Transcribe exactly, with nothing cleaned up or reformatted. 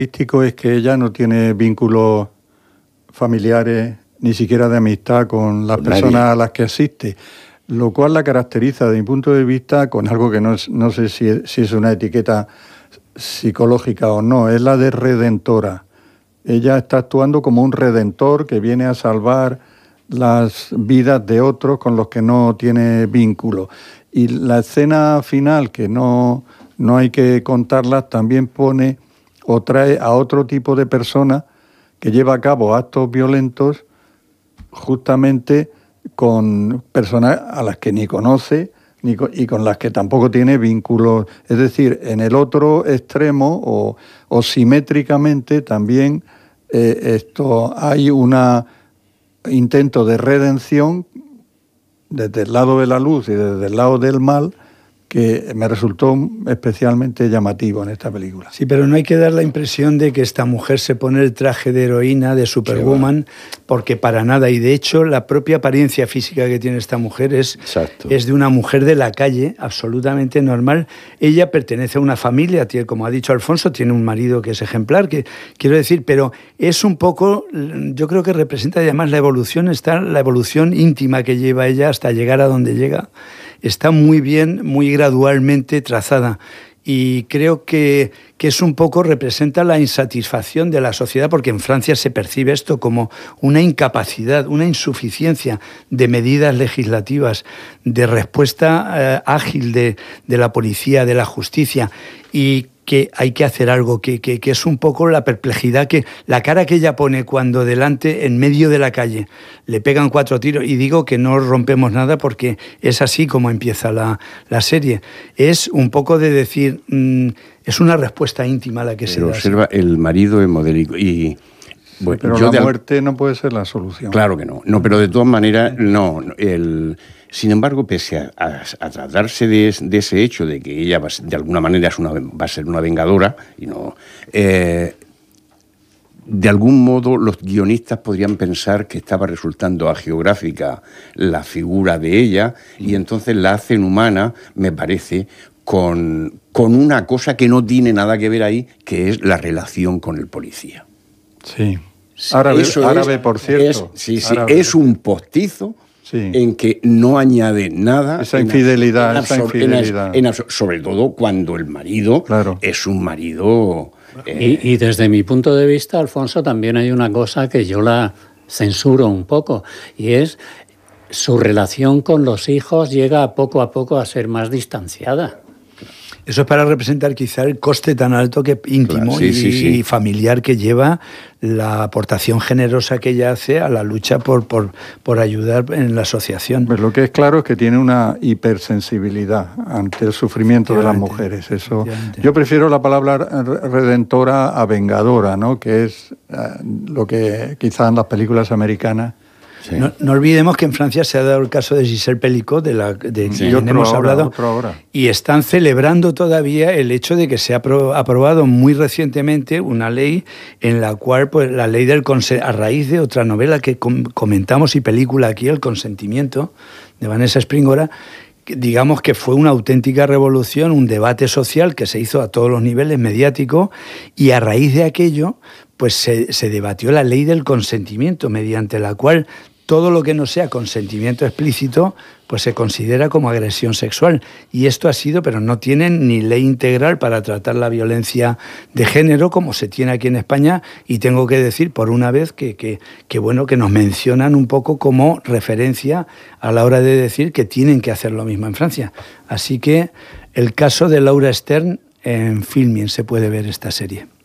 característico es que ella no tiene vínculos familiares, ni siquiera de amistad con las con personas nadie. A las que asiste, lo cual la caracteriza, desde mi punto de vista, con algo que no, es, no sé si es, si es una etiqueta psicológica o no, es la de redentora. Ella está actuando como un redentor que viene a salvar las vidas de otros con los que no tiene vínculo. Y la escena final, que no, no hay que contarla, también pone o trae a otro tipo de persona que lleva a cabo actos violentos justamente con personas a las que ni conoce ni con, y con las que tampoco tiene vínculos. Es decir, en el otro extremo o, o simétricamente también eh, esto hay un intento de redención desde el lado de la luz y desde el lado del mal que me resultó especialmente llamativo en esta película. Sí, pero no hay que dar la impresión de que esta mujer se pone el traje de heroína, de Superwoman, porque para nada. Y de hecho, la propia apariencia física que tiene esta mujer es, es de una mujer de la calle, absolutamente normal. Ella pertenece a una familia, tiene, como ha dicho Alfonso, tiene un marido que es ejemplar, que quiero decir, pero es un poco, yo creo que representa además la evolución, está la evolución íntima que lleva ella hasta llegar a donde llega. Está muy bien, muy gradualmente trazada y creo que, que es un poco, representa la insatisfacción de la sociedad, porque en Francia se percibe esto como una incapacidad, una insuficiencia de medidas legislativas, de respuesta eh, ágil de, de la policía, de la justicia, y que hay que hacer algo, que, que, que es un poco la perplejidad, que la cara que ella pone cuando delante, en medio de la calle, le pegan cuatro tiros, y digo que no rompemos nada porque es así como empieza la, la serie. Es un poco de decir, mmm, es una respuesta íntima la que Pero se da. Observa, así. El marido es modélico y... Bueno, pero yo la de... muerte no puede ser la solución. Claro que no, no, pero de todas maneras, no. El... Sin embargo, pese a, a, a tratarse de, de ese hecho de que ella va, de alguna manera es una, va a ser una vengadora, y no, eh, de algún modo los guionistas podrían pensar que estaba resultando agiográfica la figura de ella y entonces la hacen humana, me parece, con, con una cosa que no tiene nada que ver ahí, que es la relación con el policía. Sí. Árabe, árabe por cierto. Es, sí, sí, árabe. Es un postizo. Sí. En que no añade nada. Esa infidelidad, esa infidelidad. En, en, sobre todo cuando el marido claro. es un marido... Eh... Y, y desde mi punto de vista, Alfonso, también hay una cosa que yo la censuro un poco, y es su relación con los hijos llega poco a poco a ser más distanciada. Eso es para representar quizá el coste tan alto que íntimo claro, sí, y, sí, sí. y familiar que lleva la aportación generosa que ella hace a la lucha por, por, por ayudar en la asociación. Pues lo que es claro es que tiene una hipersensibilidad ante el sufrimiento de las mujeres. Eso, yo prefiero la palabra redentora a vengadora, ¿no? Que es uh, lo que quizás en las películas americanas... Sí. No, no olvidemos que en Francia se ha dado el caso de Gisèle Pelicot, de la de sí, quien hemos ahora, hablado, y están celebrando todavía el hecho de que se ha aprobado muy recientemente una ley en la cual, pues, la ley del a raíz de otra novela que com comentamos y película aquí, El consentimiento, de Vanessa Springora, digamos que fue una auténtica revolución, un debate social que se hizo a todos los niveles mediático, y a raíz de aquello pues se, se debatió la ley del consentimiento, mediante la cual todo lo que no sea consentimiento explícito pues se considera como agresión sexual. Y esto ha sido, pero no tienen ni ley integral para tratar la violencia de género como se tiene aquí en España, y tengo que decir por una vez que, que, que, bueno, que nos mencionan un poco como referencia a la hora de decir que tienen que hacer lo mismo en Francia. Así que el caso de Laura Stern, en Filmin se puede ver esta serie.